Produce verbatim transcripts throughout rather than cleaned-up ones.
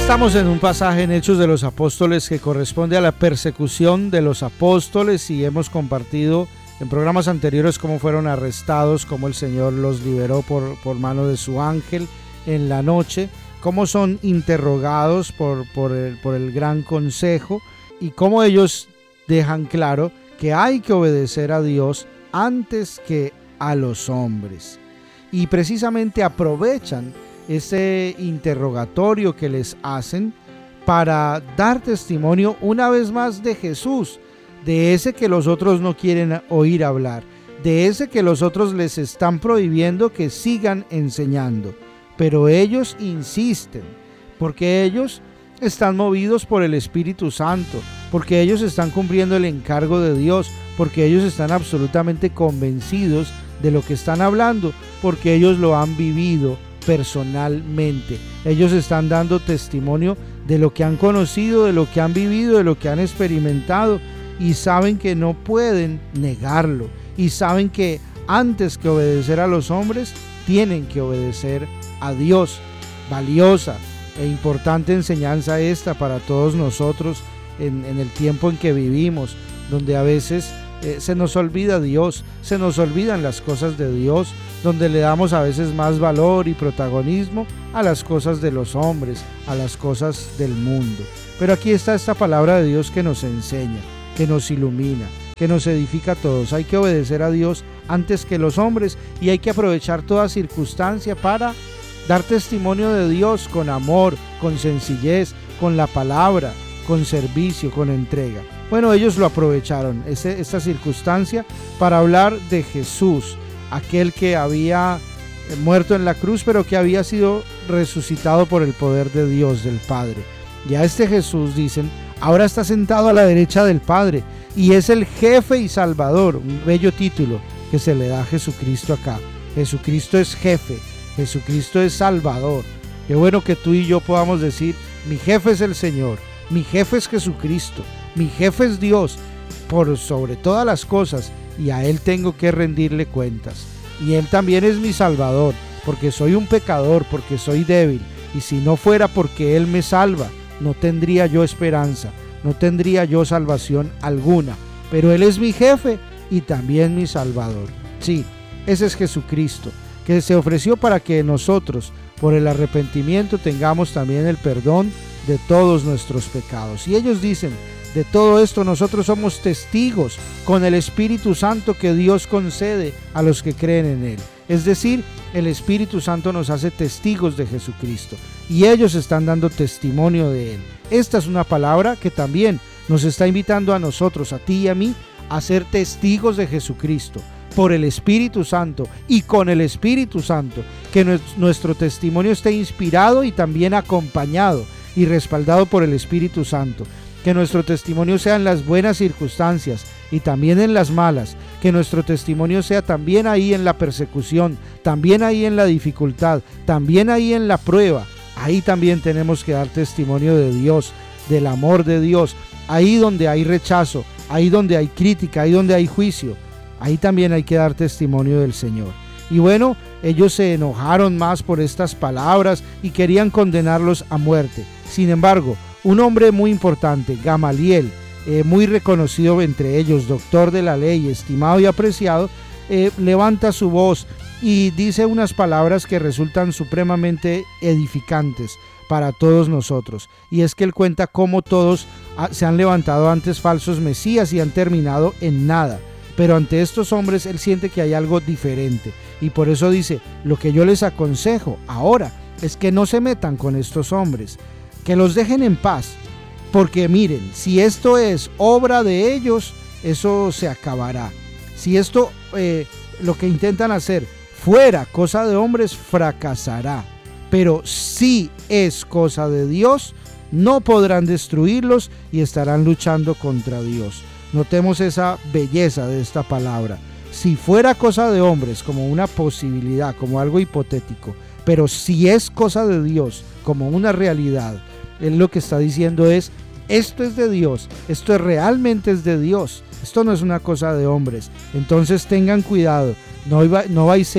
Estamos en un pasaje en Hechos de los Apóstoles que corresponde a la persecución de los apóstoles y hemos compartido en programas anteriores cómo fueron arrestados, cómo el Señor los liberó por, por mano de su ángel en la noche, cómo son interrogados por, por, el, por el gran consejo y cómo ellos dejan claro que hay que obedecer a Dios antes que a los hombres. Y precisamente aprovechan ese interrogatorio que les hacen para dar testimonio una vez más de Jesús, de ese que los otros no quieren oír hablar, de ese que los otros les están prohibiendo que sigan enseñando. Pero ellos insisten, porque ellos están movidos por el Espíritu Santo, porque ellos están cumpliendo el encargo de Dios, porque ellos están absolutamente convencidos de lo que están hablando, porque ellos lo han vivido personalmente. Ellos están dando testimonio de lo que han conocido, de lo que han vivido, de lo que han experimentado, y saben que no pueden negarlo, y saben que antes que obedecer a los hombres tienen que obedecer a Dios. Valiosa e importante enseñanza esta para todos nosotros en, en el tiempo en que vivimos, donde a veces eh, se nos olvida Dios, se nos olvidan las cosas de Dios, donde le damos a veces más valor y protagonismo a las cosas de los hombres, a las cosas del mundo. Pero aquí está esta palabra de Dios que nos enseña, que nos ilumina, que nos edifica a todos. Hay que obedecer a Dios antes que los hombres y hay que aprovechar toda circunstancia para dar testimonio de Dios con amor, con sencillez, con la palabra, con servicio, con entrega. Bueno, ellos lo aprovecharon, este, esta circunstancia, para hablar de Jesús, aquel que había muerto en la cruz, pero que había sido resucitado por el poder de Dios, del Padre. Y a este Jesús, dicen, ahora está sentado a la derecha del Padre y es el jefe y salvador, un bello título que se le da a Jesucristo acá. Jesucristo es jefe, Jesucristo es salvador. Qué bueno que tú y yo podamos decir, mi jefe es el Señor, mi jefe es Jesucristo, mi jefe es Dios, por sobre todas las cosas, y a Él tengo que rendirle cuentas. Y Él también es mi salvador, porque soy un pecador, porque soy débil, y si no fuera porque Él me salva, no tendría yo esperanza, no tendría yo salvación alguna. Pero Él es mi jefe y también mi salvador. Sí, ese es Jesucristo, que se ofreció para que nosotros, por el arrepentimiento, tengamos también el perdón de todos nuestros pecados. Y ellos dicen, de todo esto nosotros somos testigos con el Espíritu Santo que Dios concede a los que creen en Él. Es decir, el Espíritu Santo nos hace testigos de Jesucristo y ellos están dando testimonio de Él. Esta es una palabra que también nos está invitando a nosotros, a ti y a mí, a ser testigos de Jesucristo por el Espíritu Santo y con el Espíritu Santo, que nuestro testimonio esté inspirado y también acompañado y respaldado por el Espíritu Santo. Que nuestro testimonio sea en las buenas circunstancias y también en las malas, que nuestro testimonio sea también ahí en la persecución, también ahí en la dificultad, también ahí en la prueba. Ahí también tenemos que dar testimonio de Dios, del amor de Dios, ahí donde hay rechazo, ahí donde hay crítica, ahí donde hay juicio, ahí también hay que dar testimonio del Señor. Y bueno, ellos se enojaron más por estas palabras y querían condenarlos a muerte. Sin embargo, un hombre muy importante, Gamaliel, eh, muy reconocido entre ellos, doctor de la ley, estimado y apreciado, eh, levanta su voz y dice unas palabras que resultan supremamente edificantes para todos nosotros. Y es que él cuenta cómo todos ah, se han levantado antes falsos mesías y han terminado en nada. Pero ante estos hombres él siente que hay algo diferente. Y por eso dice, lo que yo les aconsejo ahora es que no se metan con estos hombres, que los dejen en paz, porque miren, si esto es obra de ellos, eso se acabará. Si esto, eh, lo que intentan hacer, fuera cosa de hombres, fracasará. Pero si es cosa de Dios, no podrán destruirlos y estarán luchando contra Dios. Notemos esa belleza de esta palabra. Si fuera cosa de hombres, como una posibilidad, como algo hipotético, pero si es cosa de Dios, como una realidad, Él lo que está diciendo es, esto es de Dios, esto realmente es de Dios, esto no es una cosa de hombres. Entonces tengan cuidado, no, iba, no va y sea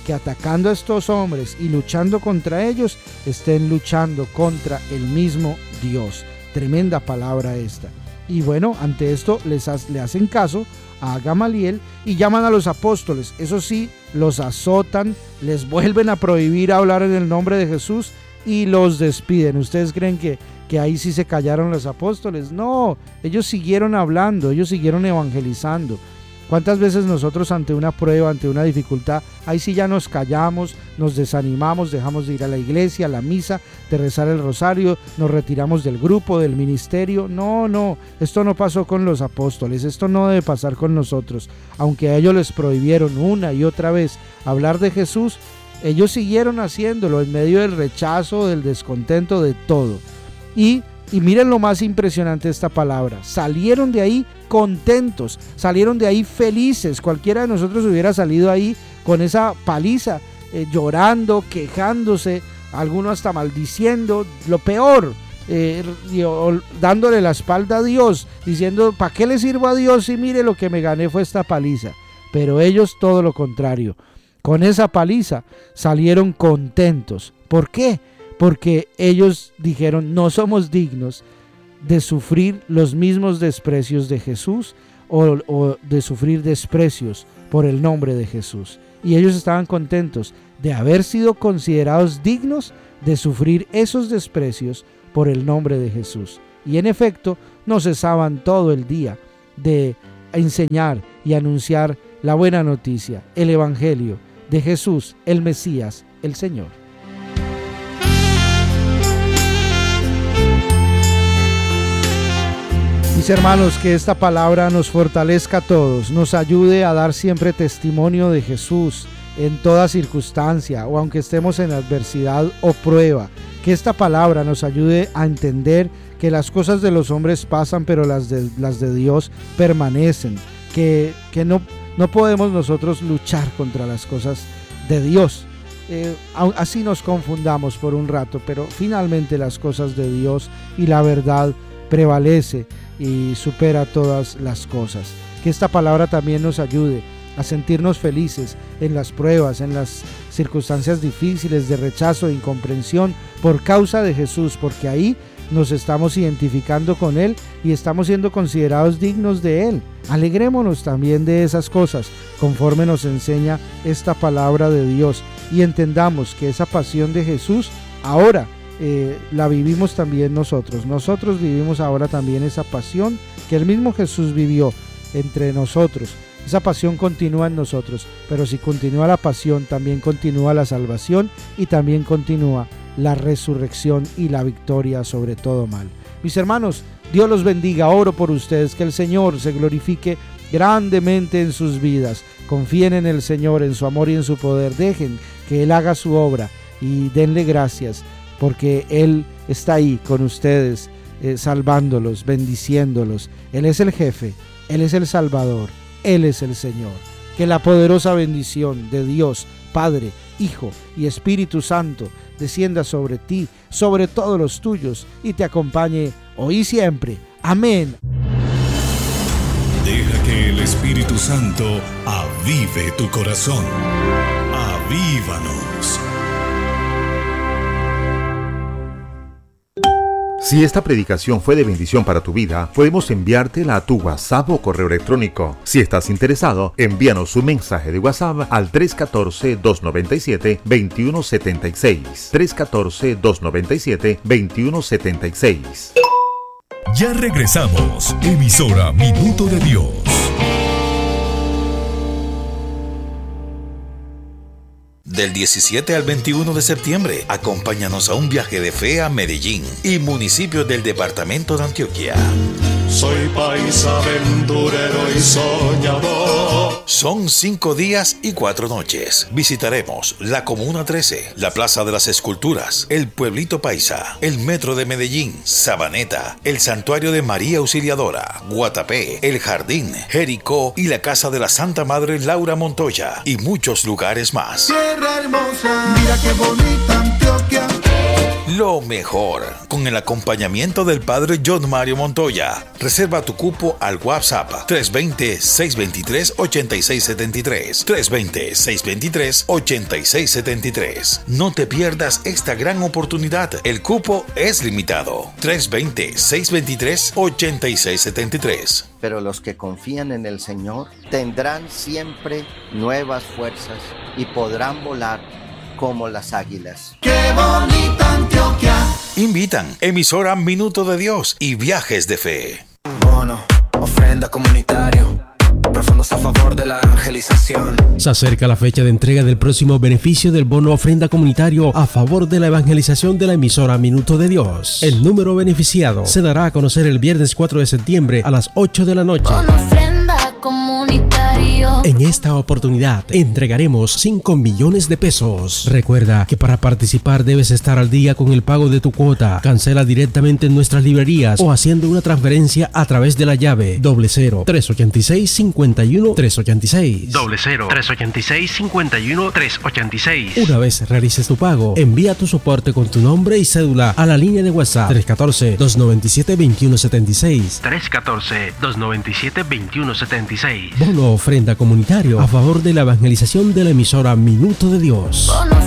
que atacando a estos hombres y luchando contra ellos, estén luchando contra el mismo Dios. Tremenda palabra esta. Y bueno, ante esto les ha, le hacen caso a Gamaliel y llaman a los apóstoles. Eso sí, los azotan, les vuelven a prohibir hablar en el nombre de Jesús y los despiden. ¿Ustedes creen que, que ahí sí se callaron los apóstoles? No, ellos siguieron hablando, ellos siguieron evangelizando. ¿Cuántas veces nosotros ante una prueba, ante una dificultad, ahí sí ya nos callamos, nos desanimamos, dejamos de ir a la iglesia, a la misa, de rezar el rosario, nos retiramos del grupo, del ministerio? No, no, esto no pasó con los apóstoles, esto no debe pasar con nosotros. Aunque a ellos les prohibieron una y otra vez hablar de Jesús, ellos siguieron haciéndolo en medio del rechazo, del descontento, de todo. Y Y miren lo más impresionante de esta palabra, salieron de ahí contentos, salieron de ahí felices. Cualquiera de nosotros hubiera salido ahí con esa paliza, eh, llorando, quejándose, alguno hasta maldiciendo, lo peor, eh, dándole la espalda a Dios, diciendo, ¿para qué le sirvo a Dios si mire lo que me gané fue esta paliza? Pero ellos todo lo contrario, con esa paliza salieron contentos. ¿Por qué? Porque ellos dijeron, no somos dignos de sufrir los mismos desprecios de Jesús o, o de sufrir desprecios por el nombre de Jesús. Y ellos estaban contentos de haber sido considerados dignos de sufrir esos desprecios por el nombre de Jesús. Y en efecto, no cesaban todo el día de enseñar y anunciar la buena noticia, el Evangelio de Jesús, el Mesías, el Señor. Mis hermanos, que esta palabra nos fortalezca a todos, nos ayude a dar siempre testimonio de Jesús en toda circunstancia o aunque estemos en adversidad o prueba. Que esta palabra nos ayude a entender que las cosas de los hombres pasan, pero las de, las de Dios permanecen. Que, que no, no podemos nosotros luchar contra las cosas de Dios. Eh, así nos confundamos por un rato, pero finalmente las cosas de Dios y la verdad prevalece y supera todas las cosas. Que esta palabra también nos ayude a sentirnos felices en las pruebas, en las circunstancias difíciles de rechazo e incomprensión por causa de Jesús, porque ahí nos estamos identificando con Él y estamos siendo considerados dignos de Él. Alegrémonos también de esas cosas conforme nos enseña esta palabra de Dios y entendamos que esa pasión de Jesús ahora Eh, la vivimos también nosotros. Nosotros vivimos ahora también esa pasión que el mismo Jesús vivió entre nosotros. Esa pasión continúa en nosotros, pero si continúa la pasión, también continúa la salvación y también continúa la resurrección y la victoria sobre todo mal. Mis hermanos, Dios los bendiga. Oro por ustedes, que el Señor se glorifique grandemente en sus vidas. Confíen en el Señor, en su amor y en su poder. Dejen que Él haga su obra y denle gracias, porque Él está ahí con ustedes, eh, salvándolos, bendiciéndolos. Él es el jefe, Él es el Salvador, Él es el Señor. Que la poderosa bendición de Dios, Padre, Hijo y Espíritu Santo descienda sobre ti, sobre todos los tuyos y te acompañe hoy y siempre. Amén. Deja que el Espíritu Santo avive tu corazón. Avívanos. Si esta predicación fue de bendición para tu vida, podemos enviártela a tu WhatsApp o correo electrónico. Si estás interesado, envíanos un mensaje de WhatsApp al tres uno cuatro, dos nueve siete, dos uno siete seis. tres uno cuatro, dos nueve siete, dos uno siete seis. Ya regresamos. Emisora Minuto de Dios. Del diecisiete al veintiuno de septiembre, acompáñanos a un viaje de fe a Medellín y municipios del departamento de Antioquia. Soy paisa aventurero y soñador. Son cinco días y cuatro noches. Visitaremos la Comuna trece, la Plaza de las Esculturas, el Pueblito Paisa, el Metro de Medellín, Sabaneta, el Santuario de María Auxiliadora, Guatapé, el Jardín, Jericó y la Casa de la Santa Madre Laura Montoya y muchos lugares más. Tierra hermosa, mira qué bonita Antioquia. lo mejor, con el acompañamiento del padre John Mario Montoya. Reserva tu cupo al WhatsApp tres dos cero, seis dos tres, ocho seis siete tres, tres dos cero, seis dos tres, ocho seis siete tres. No te pierdas esta gran oportunidad. El cupo es limitado. tres dos cero, seis dos tres, ocho seis siete tres. Pero los que confían en el Señor tendrán siempre nuevas fuerzas y podrán volar como las águilas. ¡Qué bonita Antioquia! Invitan emisora Minuto de Dios y Viajes de Fe. Bono, ofrenda comunitario, profundos a favor de la evangelización. Se acerca la fecha de entrega del próximo beneficio del bono ofrenda comunitario a favor de la evangelización de la emisora Minuto de Dios. El número beneficiado se dará a conocer el viernes cuatro de septiembre a las ocho de la noche. Bono ofrenda comunitario. En esta oportunidad entregaremos cinco millones de pesos. Recuerda que para participar debes estar al día con el pago de tu cuota. Cancela directamente en nuestras librerías o haciendo una transferencia a través de la llave doble cero tres ochenta y seis cincuenta y uno tres ochenta y seis. Doble cero tres ochenta y seis cincuenta y uno tres ochenta y seis. Una vez realices tu pago, envía tu soporte con tu nombre y cédula a la línea de WhatsApp tres uno cuatro, dos nueve siete, dos uno siete seis. tres uno cuatro, dos nueve siete, dos uno siete seis. Bono ofrenda comunitario a favor de la evangelización de la emisora Minuto de Dios. Bono